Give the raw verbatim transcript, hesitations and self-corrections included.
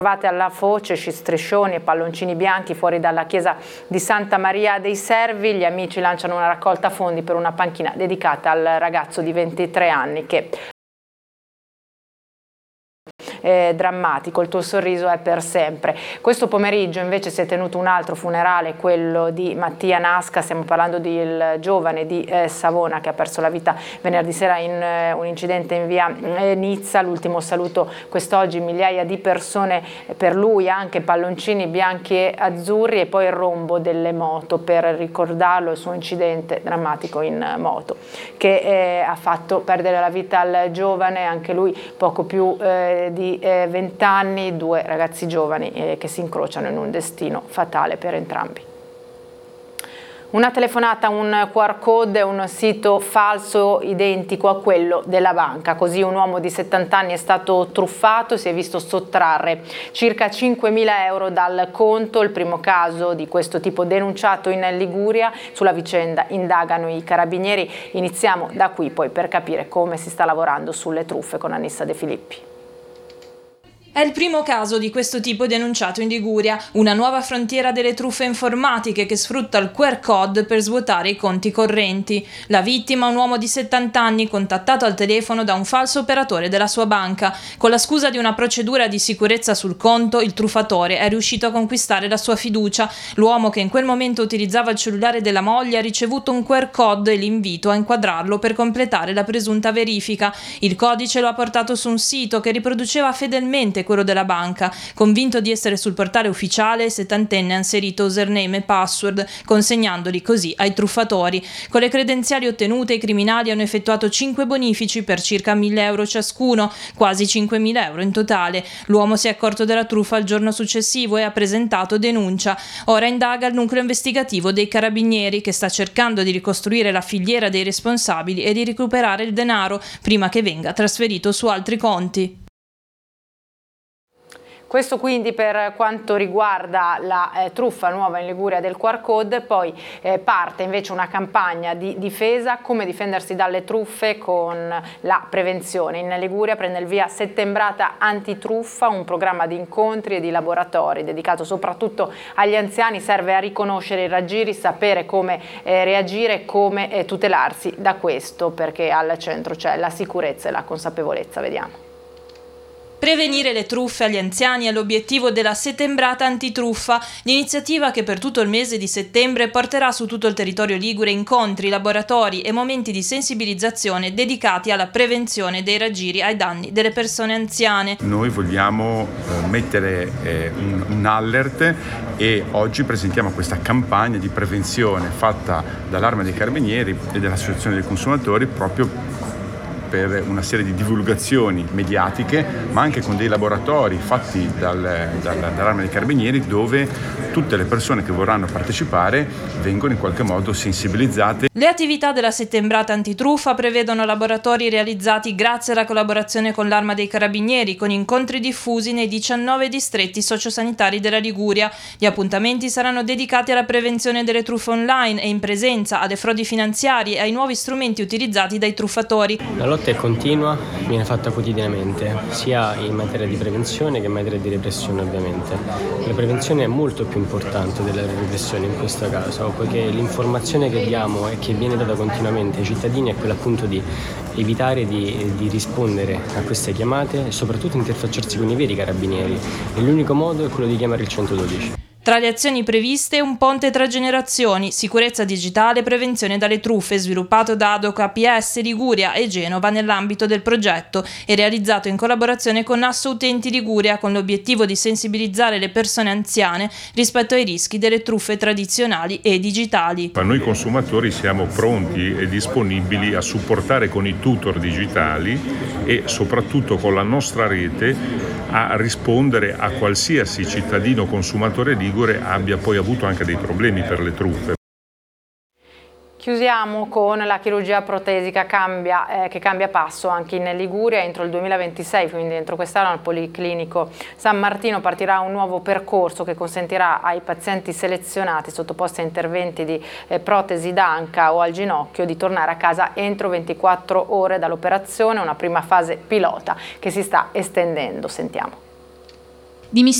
Trovate alla foce striscioni e palloncini bianchi fuori dalla chiesa di Santa Maria dei Servi. Gli amici lanciano una raccolta fondi per una panchina dedicata al ragazzo di ventitré anni che Eh, drammatico, il tuo sorriso è per sempre. Questo pomeriggio invece si è tenuto un altro funerale, quello di Mattia Nasca. Stiamo parlando del giovane di eh, Savona che ha perso la vita venerdì sera in eh, un incidente in via eh, Nizza. L'ultimo saluto quest'oggi, migliaia di persone per lui, anche palloncini bianchi e azzurri e poi il rombo delle moto per ricordarlo, il suo incidente drammatico in moto che eh, ha fatto perdere la vita al giovane, anche lui poco più eh, di venti anni, due ragazzi giovani eh, che si incrociano in un destino fatale per entrambi. Una telefonata, un Q R code e un sito falso identico a quello della banca. Così un uomo di settanta anni è stato truffato e si è visto sottrarre circa cinquemila euro dal conto. Il primo caso di questo tipo denunciato in Liguria. Sulla vicenda indagano i carabinieri. Iniziamo da qui poi per capire come si sta lavorando sulle truffe con Anissa De Filippi. È il primo caso di questo tipo denunciato in Liguria, una nuova frontiera delle truffe informatiche che sfrutta il Q R code per svuotare i conti correnti. La vittima, un uomo di settanta anni contattato al telefono da un falso operatore della sua banca. Con la scusa di una procedura di sicurezza sul conto, il truffatore è riuscito a conquistare la sua fiducia. L'uomo, che in quel momento utilizzava il cellulare della moglie, ha ricevuto un Q R code e l'invito a inquadrarlo per completare la presunta verifica. Il codice lo ha portato su un sito che riproduceva fedelmente quello della banca. Convinto di essere sul portale ufficiale, il settantenne ha inserito username e password, consegnandoli così ai truffatori. Con le credenziali ottenute, i criminali hanno effettuato cinque bonifici per circa mille euro ciascuno, quasi cinquemila euro in totale. L'uomo si è accorto della truffa il giorno successivo e ha presentato denuncia. Ora indaga il nucleo investigativo dei carabinieri, che sta cercando di ricostruire la filiera dei responsabili e di recuperare il denaro prima che venga trasferito su altri conti. Questo quindi per quanto riguarda la eh, truffa nuova in Liguria del Q R code. Poi eh, parte invece una campagna di difesa, come difendersi dalle truffe con la prevenzione. In Liguria prende il via Settembrata Antitruffa, un programma di incontri e di laboratori dedicato soprattutto agli anziani. Serve a riconoscere i raggiri, sapere come eh, reagire e come eh, tutelarsi da questo, perché al centro c'è la sicurezza e la consapevolezza. Vediamo. Prevenire le truffe agli anziani è l'obiettivo della Settembrata Antitruffa, l'iniziativa che per tutto il mese di settembre porterà su tutto il territorio ligure incontri, laboratori e momenti di sensibilizzazione dedicati alla prevenzione dei raggiri ai danni delle persone anziane. Noi vogliamo eh, mettere eh, un, un alert e oggi presentiamo questa campagna di prevenzione fatta dall'Arma dei Carabinieri e dell'Associazione dei Consumatori proprio per una serie di divulgazioni mediatiche, ma anche con dei laboratori fatti dal, dal, dall'Arma dei Carabinieri, dove tutte le persone che vorranno partecipare vengono in qualche modo sensibilizzate. Le attività della Settembrata Antitruffa prevedono laboratori realizzati grazie alla collaborazione con l'Arma dei Carabinieri, con incontri diffusi nei diciannove distretti sociosanitari della Liguria. Gli appuntamenti saranno dedicati alla prevenzione delle truffe online e in presenza, alle frodi finanziarie e ai nuovi strumenti utilizzati dai truffatori. La lotta è continua, viene fatta quotidianamente, sia in materia di prevenzione che in materia di repressione ovviamente. La prevenzione è molto più importante della repressione in questo caso, poiché l'informazione che diamo e che viene data continuamente ai cittadini è quella appunto di evitare di, di rispondere a queste chiamate e soprattutto interfacciarsi con i veri carabinieri. E l'unico modo è quello di chiamare il centododici. Tra le azioni previste, un ponte tra generazioni, sicurezza digitale e prevenzione dalle truffe, sviluppato da Ad Hoc A P S Liguria e Genova nell'ambito del progetto e realizzato in collaborazione con Asso Utenti Liguria, con l'obiettivo di sensibilizzare le persone anziane rispetto ai rischi delle truffe tradizionali e digitali. Noi consumatori siamo pronti e disponibili a supportare con i tutor digitali e soprattutto con la nostra rete a rispondere a qualsiasi cittadino consumatore ligure abbia poi avuto anche dei problemi per le truffe. Chiusiamo con la chirurgia protesica cambia, eh, che cambia passo anche in Liguria. Entro il duemilaventisei, quindi entro quest'anno, al Policlinico San Martino partirà un nuovo percorso che consentirà ai pazienti selezionati sottoposti a interventi di eh, protesi d'anca o al ginocchio di tornare a casa entro ventiquattro ore dall'operazione, una prima fase pilota che si sta estendendo. Sentiamo. Dimissioni